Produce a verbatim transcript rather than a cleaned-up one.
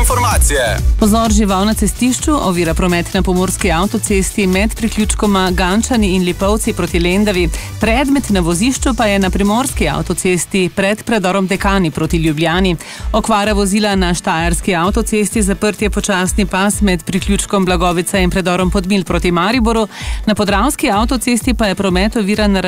informacije. Pozor, žival na cestišču, ovira promet na pomurski avtocesti med priključkoma Gančani in Lipovci proti Lendavi. Predmet na vozišču pa je na primorski avtocesti pred predorom Dekani proti Ljubljani. Okvara vozila na štajerski avtocesti, zaprtje počasni pas med priključkom Blagovica in predorom Podmilj proti Mariboru. Na podravski avtocesti pa je promet oviran